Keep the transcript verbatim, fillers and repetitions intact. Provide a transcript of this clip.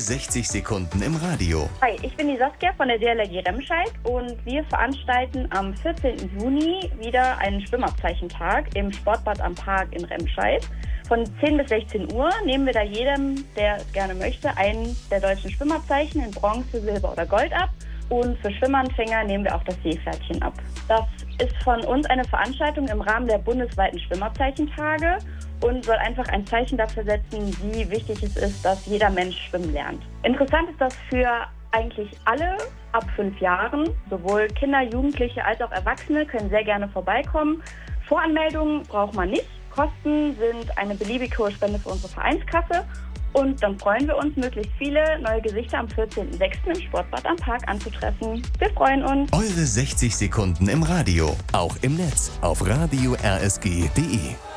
sechzig Sekunden im Radio. Hi, ich bin die Saskia von der D L R G Remscheid und wir veranstalten am vierzehnten Juni wieder einen Schwimmabzeichentag im Sportbad am Park in Remscheid. Von zehn bis sechzehn Uhr nehmen wir da jedem, der es gerne möchte, einen der deutschen Schwimmabzeichen in Bronze, Silber oder Gold ab. Und für Schwimmanfänger nehmen wir auch das Seepferdchen ab. Das ist von uns eine Veranstaltung im Rahmen der bundesweiten Schwimmabzeichentage und soll einfach ein Zeichen dafür setzen, wie wichtig es ist, dass jeder Mensch schwimmen lernt. Interessant ist das für eigentlich alle ab fünf Jahren. Sowohl Kinder, Jugendliche als auch Erwachsene können sehr gerne vorbeikommen. Voranmeldungen braucht man nicht. Kosten sind eine beliebig hohe Spende für unsere Vereinskasse. Und dann freuen wir uns, möglichst viele neue Gesichter am vierzehnten sechsten im Sportbad am Park anzutreffen. Wir freuen uns. Eure sechzig Sekunden im Radio. Auch im Netz auf radio r s g punkt d e.